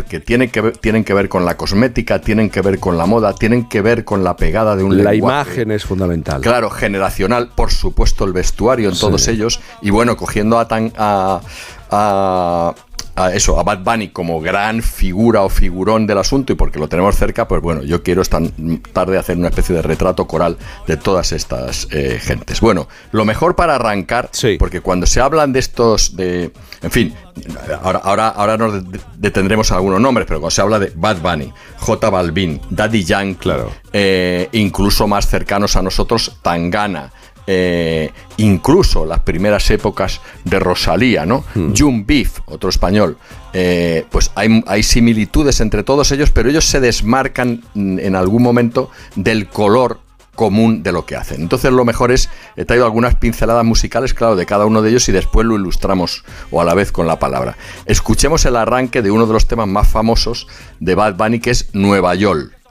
porque tienen que ver con la cosmética, tienen que ver con la moda, tienen que ver con la pegada de un lenguaje. La imagen es fundamental. Claro, generacional, por supuesto, el vestuario en todos ellos. Y bueno, cogiendo a Bad Bunny como gran figura o figurón del asunto, y porque lo tenemos cerca, pues bueno, yo quiero esta tarde hacer una especie de retrato coral de todas estas gentes. Bueno, lo mejor para arrancar, porque cuando se hablan de estos, en fin, ahora nos detendremos en algunos nombres, pero cuando se habla de Bad Bunny, J Balvin, Daddy Yankee, claro, incluso más cercanos a nosotros, Tangana, incluso las primeras épocas de Rosalía, ¿no? Jun Beef, otro español, pues hay similitudes entre todos ellos, pero ellos se desmarcan en algún momento del color común de lo que hacen. Entonces lo mejor es, he traído algunas pinceladas musicales, claro, de cada uno de ellos, y después lo ilustramos o a la vez con la palabra. Escuchemos el arranque de uno de los temas más famosos de Bad Bunny, que es Nueva York.